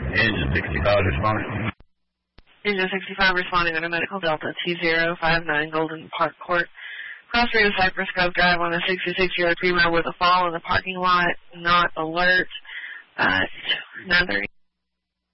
Engine 65 responding. Engine 65 responding on a medical Delta 2059 Golden Park Court. Cross Rio Cypress Grove Drive on a 66-year-old female with a fall in the parking lot. Not alert. 9:30.